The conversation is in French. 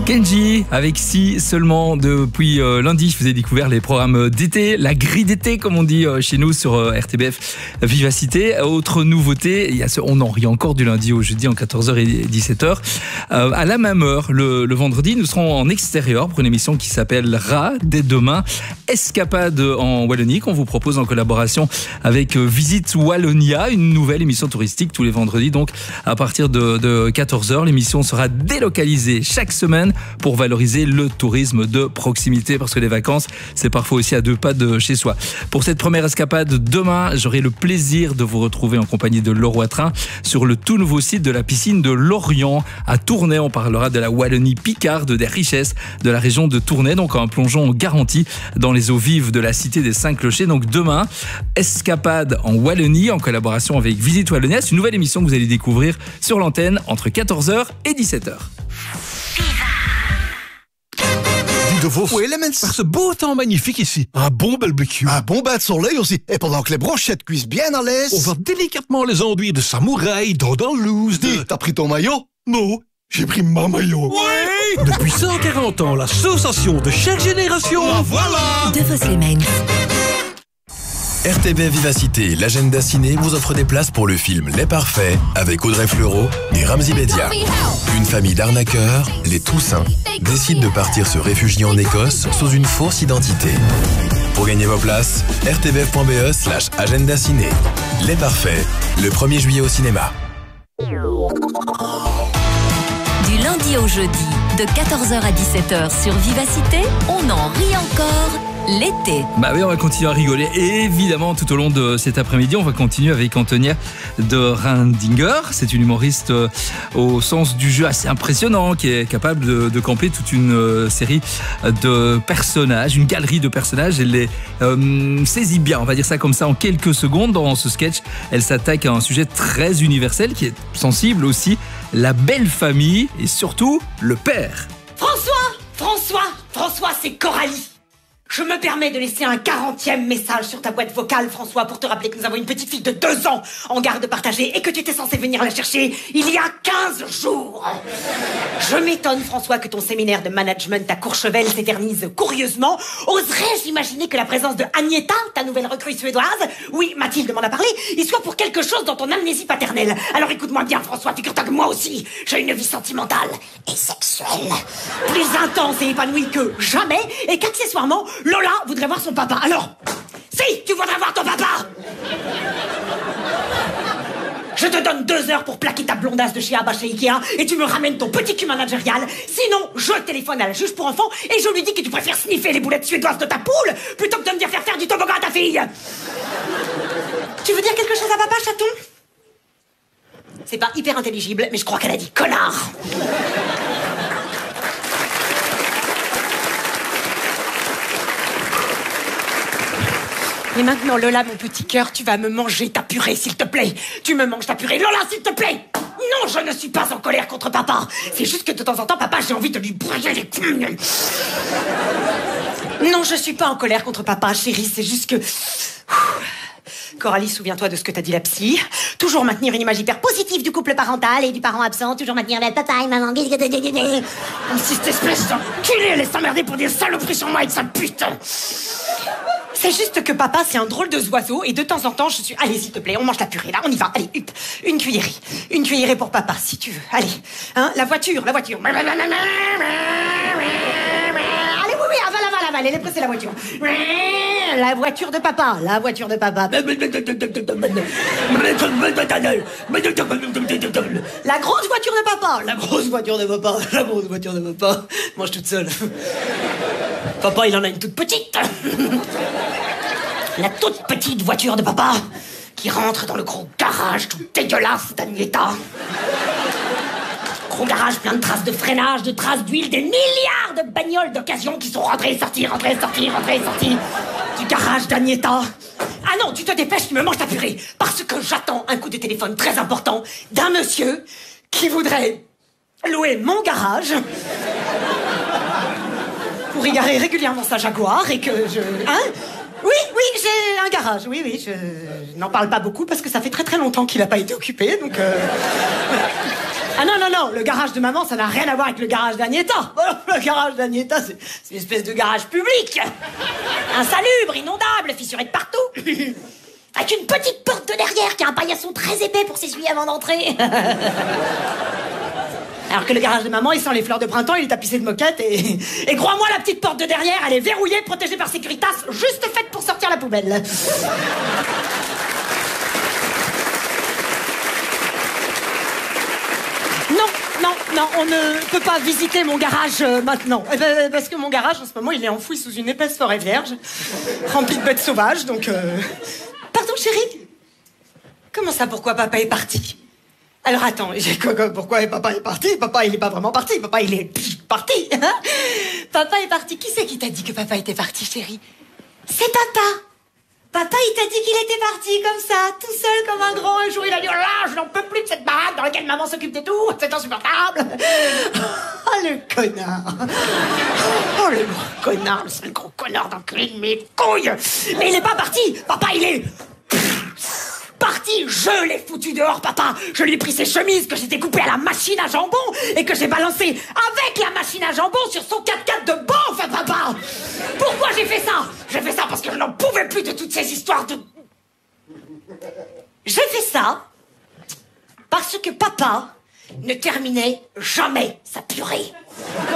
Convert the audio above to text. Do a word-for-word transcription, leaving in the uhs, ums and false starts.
Kenji, avec Si seulement depuis euh, lundi, je vous ai découvert les programmes d'été, la grille d'été comme on dit euh, chez nous sur euh, R T B F Vivacité. Autre nouveauté, il y a ce, on en rit encore du lundi au jeudi en quatorze heures et dix-sept heures. Euh, à la même heure, le, le vendredi, nous serons en extérieur pour une émission qui s'appellera dès demain Escapade en Wallonie qu'on vous propose en collaboration avec Visite Wallonia, une nouvelle émission touristique tous les vendredis. Donc à partir de, de quatorze heures, l'émission sera délocalisée chaque semaine pour valoriser le tourisme de proximité parce que les vacances, c'est parfois aussi à deux pas de chez soi. Pour cette première escapade demain, j'aurai le plaisir de vous retrouver en compagnie de Leroy Train sur le tout nouveau site de la piscine de Lorient à Tournai. On parlera de la Wallonie picarde, des richesses de la région de Tournai, donc un plongeon garanti dans les eaux vives de la cité des Cinq Clochers. Donc demain, escapade en Wallonie en collaboration avec Visite Wallonia. C'est une nouvelle émission que vous allez découvrir sur l'antenne entre quatorze heures et dix-sept heures. De vos Elements. Par ce beau temps magnifique ici, un bon barbecue, Un bon bain de soleil aussi. Et pendant que les brochettes cuisent bien à l'aise. on va délicatement les enduire de samouraï, d'eau dans loose, de... Dis, t'as pris ton maillot? Non, j'ai pris ma maillot. Oui. Depuis cent quarante ans, l'association de chaque génération. Ah, voilà. De vos Elements. R T B Vivacité, l'agenda ciné vous offre des places pour le film Les Parfaits avec Audrey Fleurot et Ramzy Bedia. Une famille d'arnaqueurs, les Toussaint, décide de partir se réfugier en Écosse sous une fausse identité. Pour gagner vos places, r t b f point b e slash agenda ciné. Les Parfaits, le premier juillet au cinéma. Du lundi au jeudi, de quatorze heures à dix-sept heures sur Vivacité, on en rit encore l'été. Bah oui, on va continuer à rigoler. Et évidemment, tout au long de cet après-midi, on va continuer avec Antonia de Rindinger. C'est une humoriste euh, au sens du jeu assez impressionnant, qui est capable de, de camper toute une euh, série de personnages, une galerie de personnages. Elle les euh, saisit bien, on va dire ça comme ça, en quelques secondes. Dans ce sketch, elle s'attaque à un sujet très universel, qui est sensible aussi, la belle famille et surtout le père. François François François, c'est Coralie. Je me permets de laisser un quarantième message sur ta boîte vocale, François, pour te rappeler que nous avons une petite fille de deux ans en garde partagée et que tu étais censé venir la chercher il y a quinze jours. Je m'étonne, François, que ton séminaire de management à Courchevel s'éternise curieusement. Oserais-je imaginer que la présence de Agneta, ta nouvelle recrue suédoise, oui, Mathilde m'en a parlé, il soit pour quelque chose dans ton amnésie paternelle. Alors écoute-moi bien, François, figure-toi que moi aussi, j'ai une vie sentimentale et sexuelle plus intense et épanouie que jamais, et qu'accessoirement, Lola voudrait voir son papa. Alors, si tu voudrais voir ton papa, je te donne deux heures pour plaquer ta blondasse de chez Abba chez Ikea et tu me ramènes ton petit cul managérial. Sinon, je téléphone à la juge pour enfants et je lui dis que tu préfères sniffer les boulettes suédoises de ta poule plutôt que de me dire faire faire du toboggan à ta fille. Tu veux dire quelque chose à papa, chaton? C'est pas hyper intelligible, mais je crois qu'elle a dit connard. Et maintenant, Lola, mon petit cœur, tu vas me manger ta purée, s'il te plaît. Tu me manges ta purée. Lola, s'il te plaît. Non, je ne suis pas en colère contre papa. C'est juste que de temps en temps, papa, j'ai envie de lui brûler les couilles. Non, je suis pas en colère contre papa, chérie. C'est juste que... Coralie, souviens-toi de ce que t'as dit la psy. Toujours maintenir une image hyper positive du couple parental et du parent absent. Toujours maintenir la papa et maman. Comme si cette espèce d'enculé allait s'emmerder pour des saloperies sur moi et de sa pute. C'est juste que papa, c'est un drôle de oiseau et de temps en temps, je suis... Allez, s'il te plaît, on mange la purée, là, on y va. Allez, hup, une cuillerée. Une cuillerée pour papa, si tu veux. Allez, hein, la voiture, la voiture. Allez, oui, oui, avale, avale, avale, allez, pressez la voiture. La voiture de papa, la voiture de papa. La grosse voiture de papa, la grosse voiture de papa, la grosse voiture de papa. Mange toute seule. Papa, il en a une toute petite. La toute petite voiture de papa qui rentre dans le gros garage tout dégueulasse d'Agneta. Gros garage plein de traces de freinage, de traces d'huile, des milliards de bagnoles d'occasion qui sont rentrées et sorties, rentrées et sorties, rentrées et sorties du garage d'Agneta. Ah non, tu te dépêches, tu me manges ta purée. Parce que j'attends un coup de téléphone très important d'un monsieur qui voudrait louer mon garage pour y garer régulièrement sa Jaguar et que je... Hein? Oui, oui, j'ai un garage, oui, oui, je n'en parle pas beaucoup parce que ça fait très très longtemps qu'il n'a pas été occupé, donc... Euh, voilà. Ah non, non, non, le garage de maman, ça n'a rien à voir avec le garage d'Agneta. Le garage d'Agneta, c'est une espèce de garage public. Insalubre, inondable, fissuré de partout. Avec une petite porte de derrière qui a un paillasson très épais pour s'essuyer avant d'entrer. Alors que le garage de maman, il sent les fleurs de printemps, il est tapissé de moquettes et... Et crois-moi, la petite porte de derrière, elle est verrouillée, protégée par Securitas, juste faite pour sortir la poubelle. Non, non, non, on ne peut pas visiter mon garage euh, maintenant. Eh ben, parce que mon garage, en ce moment, il est enfoui sous une épaisse forêt vierge, remplie de bêtes sauvages, donc... Euh... Pardon, chérie? Comment ça, pourquoi papa est parti? Alors attends, pourquoi papa est parti? Papa, il est pas vraiment parti, papa, il est parti. Hein? Papa est parti. Qui c'est qui t'a dit que papa était parti, chérie? C'est papa. Papa, il t'a dit qu'il était parti comme ça, tout seul comme un grand. Un jour, il a dit, oh là, je n'en peux plus de cette baraque dans laquelle maman s'occupe de tout, c'est insupportable. Oh, le connard. Oh, le gros connard, le seul gros connard d'enculé de mes couilles. Mais il n'est pas parti. Papa, il est... parti, je l'ai foutu dehors, papa. Je lui ai pris ses chemises que j'ai découpées à la machine à jambon et que j'ai balancées avec la machine à jambon sur son quatre-quatre de beauf, papa. Pourquoi j'ai fait ça? J'ai fait ça parce que je n'en pouvais plus de toutes ces histoires de... J'ai fait ça parce que papa ne terminait jamais sa purée.